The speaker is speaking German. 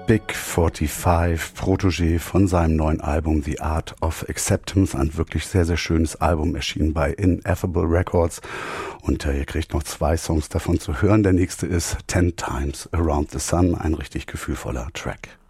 Big 45, Protégé von seinem neuen Album The Art of Acceptance, ein wirklich sehr, sehr schönes Album, erschienen bei Ineffable Records, und ihr kriegt noch 2 Songs davon zu hören. Der nächste ist 10 Times Around the Sun, ein richtig gefühlvoller Track.